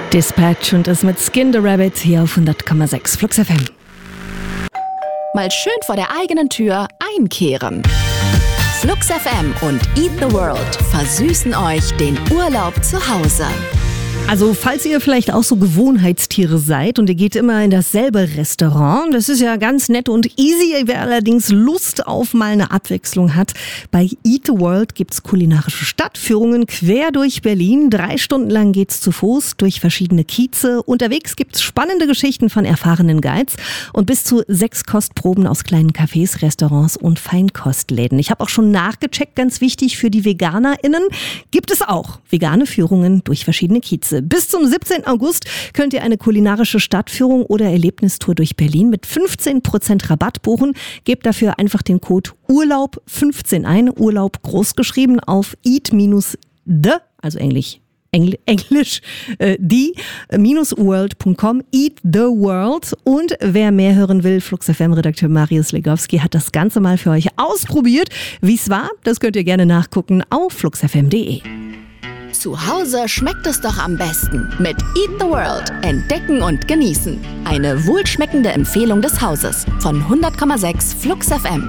Dispatch und das mit Skin the Rabbit hier auf 100,6 Flux FM. Mal schön vor der eigenen Tür einkehren. Flux FM und Eat the World versüßen euch den Urlaub zu Hause. Also falls ihr vielleicht auch so Gewohnheitstiere seid und ihr geht immer in dasselbe Restaurant, das ist ja ganz nett und easy. Wer allerdings Lust auf mal eine Abwechslung hat, bei Eat the World gibt's kulinarische Stadtführungen quer durch Berlin. 3 Stunden lang geht's zu Fuß durch verschiedene Kieze. Unterwegs gibt's spannende Geschichten von erfahrenen Guides und bis zu 6 Kostproben aus kleinen Cafés, Restaurants und Feinkostläden. Ich habe auch schon nachgecheckt, ganz wichtig für die VeganerInnen, gibt es auch vegane Führungen durch verschiedene Kieze. Bis zum 17. August könnt ihr eine kulinarische Stadtführung oder Erlebnistour durch Berlin mit 15% Rabatt buchen. Gebt dafür einfach den Code Urlaub15 ein, Urlaub groß geschrieben auf eat-the, also Englisch, die-world.com, Eat the World. Und wer mehr hören will, Flux FM-Redakteur Marius Legowski hat das Ganze mal für euch ausprobiert. Wie es war, das könnt ihr gerne nachgucken auf fluxfm.de. Zu Hause schmeckt es doch am besten mit Eat the World. Entdecken und genießen. Eine wohlschmeckende Empfehlung des Hauses von 100,6 Flux FM.